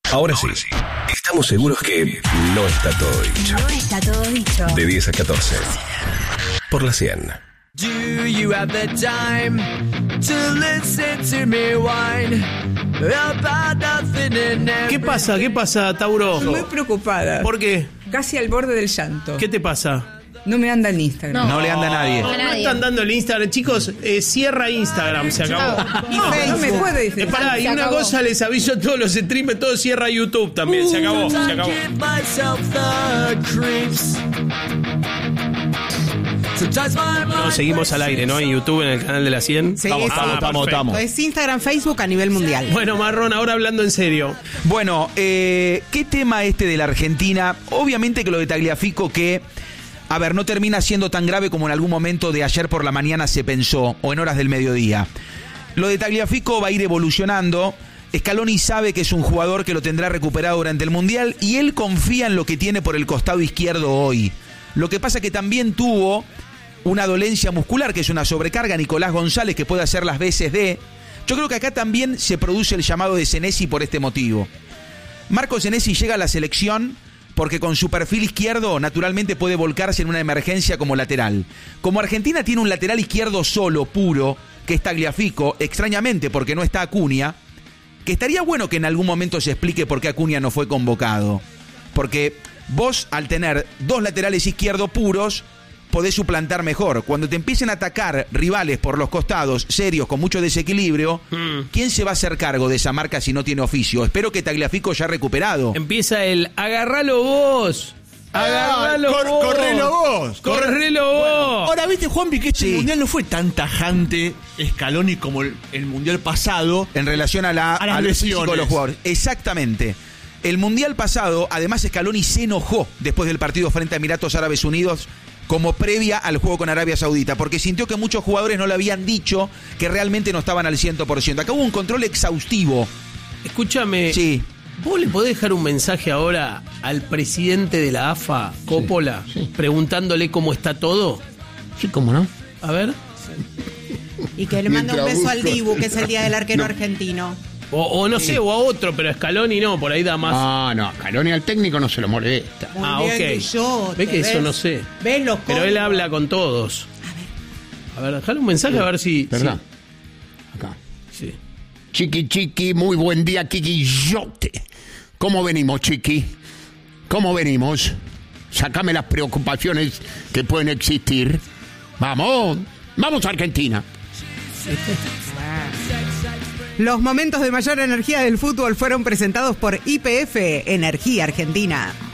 Ahora sí, estamos seguros que no está todo dicho. No está todo dicho. De 10 a 14. Por la 100. Do you have the time to listen to me whine about nothing and ¿Qué pasa? ¿Qué pasa, Tauro? Muy preocupada. ¿Por qué? Casi al borde del llanto. ¿Qué te pasa? No me anda el Instagram. No le anda a nadie. No están dando el Instagram. Chicos, cierra Instagram, se acabó. No me puede decir. Pará, y una cosa les aviso a todos los streamers, todo cierra YouTube también, se acabó, se acabó. give myself the creeps. Sometimes my No, mind seguimos al aire, ¿no? En YouTube, en el canal de la 100. Sí, Perfecto. Es Instagram, Facebook a nivel mundial. Bueno, Marrón, ahora hablando en serio. Bueno, ¿qué tema de la Argentina? Obviamente que lo de Tagliafico que, a ver, no termina siendo tan grave como en algún momento de ayer por la mañana se pensó, o en horas del mediodía. Lo de Tagliafico va a ir evolucionando. Scaloni sabe que es un jugador que lo tendrá recuperado durante el Mundial y él confía en lo que tiene por el costado izquierdo hoy. Lo que pasa que también tuvo una dolencia muscular, que es una sobrecarga, Nicolás González, que puede hacer las veces de... Yo creo que acá también se produce el llamado de Senesi por este motivo. Marco Senesi llega a la selección porque con su perfil izquierdo naturalmente puede volcarse en una emergencia como lateral. Como Argentina tiene un lateral izquierdo solo, puro, que es Tagliafico, extrañamente porque no está Acuña, que estaría bueno que en algún momento se explique por qué Acuña no fue convocado. Porque vos, al tener dos laterales izquierdos puros, podés suplantar mejor. Cuando te empiecen a atacar rivales por los costados, serios, con mucho desequilibrio, ¿quién se va a hacer cargo de esa marca si no tiene oficio? Espero que Tagliafico ya recuperado. Empieza el agarralo vos. Agarralo vos. Correlo vos. Correlo vos. Ahora, viste, Juanpi, que este Sí. mundial no fue tan tajante Scaloni como el mundial pasado. En relación a las al físico lesiones. de los jugadores. Exactamente. El mundial pasado, además, Scaloni se enojó después del partido frente a Emiratos Árabes Unidos como previa al juego con Arabia Saudita, porque sintió que muchos jugadores no le habían dicho que realmente no estaban al 100%. Acá hubo un control exhaustivo. Escúchame. Sí. ¿Vos le podés dejar un mensaje ahora al presidente de la AFA, Coppola, preguntándole cómo está todo? Sí, ¿cómo no? A ver. Y que le manda un beso al Dibu, que es el día del arquero argentino. O no sé, o a otro, pero a Scaloni no, por ahí da más. No, Scaloni al técnico no se lo molesta. Muy bien, Guillote, Ve que eso ¿ves? no sé. ¿Ves los Pero él códigos? habla con todos. A ver, dejale un mensaje a ver si... ¿Verdad? Acá. Sí. Chiqui, muy buen día, Guillote. ¿Cómo venimos, Chiqui? ¿Cómo venimos? Sácame las preocupaciones que pueden existir. Vamos Argentina. Los momentos de mayor energía del fútbol fueron presentados por YPF Energía Argentina.